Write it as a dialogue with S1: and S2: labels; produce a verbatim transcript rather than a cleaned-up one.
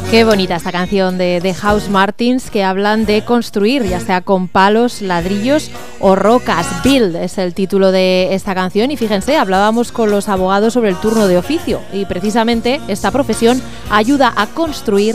S1: Qué bonita esta canción de The Housemartins, que hablan de construir, ya sea con palos, ladrillos o rocas. Build es el título de esta canción y fíjense, hablábamos con los abogados sobre el turno de oficio y precisamente esta profesión ayuda a construir